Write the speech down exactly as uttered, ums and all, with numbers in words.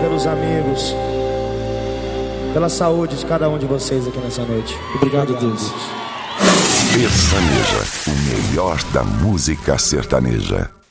pelos amigos, pela saúde de cada um de vocês aqui nessa noite. Obrigado, Deus. Sertaneja, o melhor da música sertaneja.